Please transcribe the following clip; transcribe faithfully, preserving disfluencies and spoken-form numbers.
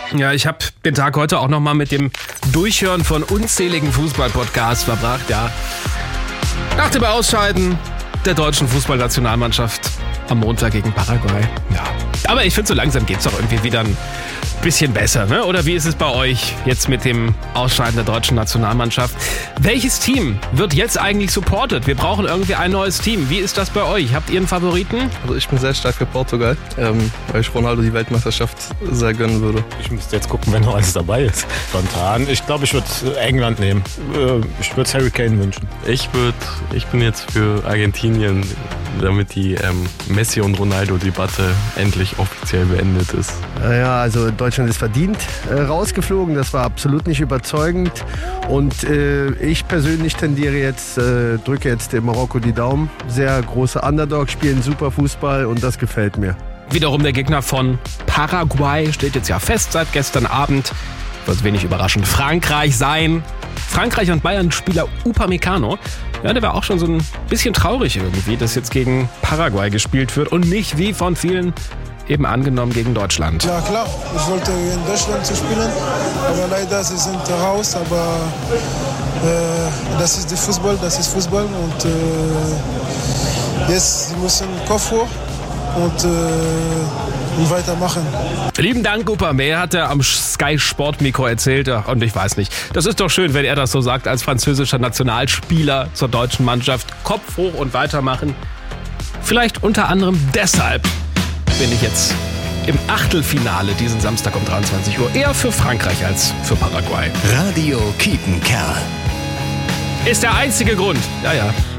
Ja, ich habe den Tag heute auch nochmal mit dem Durchhören von unzähligen Fußball-Podcasts verbracht, ja. Nach dem Ausscheiden der deutschen Fußballnationalmannschaft am Montag gegen Paraguay. Ja. Aber ich finde, so langsam geht's doch irgendwie wieder ein bisschen besser, ne? Oder wie ist es bei euch jetzt mit dem Ausscheiden der deutschen Nationalmannschaft? Welches Team wird jetzt eigentlich supported? Wir brauchen irgendwie ein neues Team. Wie ist das bei euch? Habt ihr einen Favoriten? Also ich bin sehr stark für Portugal, ähm, weil ich Ronaldo die Weltmeisterschaft sehr gönnen würde. Ich müsste jetzt gucken, wenn noch alles dabei ist. Spontan. Ich glaube, ich würde England nehmen. Ich würde Harry Kane wünschen. Ich würde, ich bin jetzt für Argentinien, damit die ähm, Messi- und Ronaldo-Debatte endlich offiziell beendet ist. Ja, also Deutschland ist verdient äh, rausgeflogen. Das war absolut nicht überzeugend. Und äh, ich persönlich tendiere jetzt, äh, drücke jetzt dem Marokko die Daumen. Sehr große Underdogs, spielen super Fußball und das gefällt mir. Wiederum der Gegner von Paraguay steht jetzt ja fest seit gestern Abend. Wird wenig überraschend Frankreich sein. Frankreich und Bayern-Spieler Upamecano. Ja, der war auch schon so ein bisschen traurig irgendwie, dass jetzt gegen Paraguay gespielt wird und nicht wie von vielen eben angenommen gegen Deutschland. Ja klar, ich wollte in Deutschland zu spielen, aber leider sie sind raus. Aber äh, das ist der Fußball, das ist Fußball und äh, jetzt sie müssen Kopf hoch und, äh, und weitermachen. Lieben Dank, Upamecano, hat er am Sky Sport Mikro erzählt. Und ich weiß nicht, das ist doch schön, wenn er das so sagt als französischer Nationalspieler zur deutschen Mannschaft. Kopf hoch und weitermachen. Vielleicht unter anderem deshalb bin ich jetzt im Achtelfinale diesen Samstag um dreiundzwanzig Uhr eher für Frankreich als für Paraguay. Radio Kiepenkerl. Ist der einzige Grund. Ja, ja.